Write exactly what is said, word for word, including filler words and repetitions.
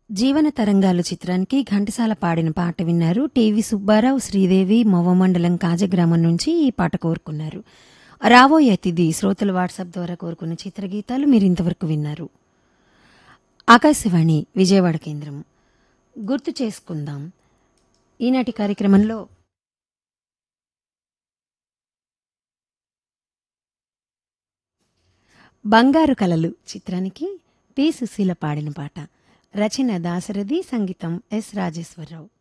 జీవన తరంగాలు చిత్రానికి ఘంటసాల పాడిన పాట విన్నారు. టీవీ సుబ్బారావు, శ్రీదేవి మవ్వమండలం కాజగ్రామం నుంచి ఈ పాట కోరుకున్నారు. రాబోయే అతిథి శ్రోతలు వాట్సాప్ ద్వారా కోరుకున్న చిత్రగీతాలు మీరు ఇంతవరకు విన్నారు. ఆకాశవాణి విజయవాడ కేంద్రం. గుర్తు చేసుకుందాం ఈనాటి కార్యక్రమంలో బంగారు కలలు చిత్రానికి పి సుశీల పాడిన పాట. రచన దాశరథి, సంగీతం ఎస్ రాజేశ్వరరావు.